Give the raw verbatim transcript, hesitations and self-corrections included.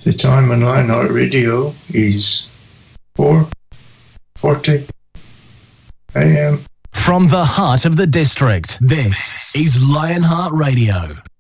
The time on Lionheart Radio is four forty a m. From the heart of the district, this is Lionheart Radio.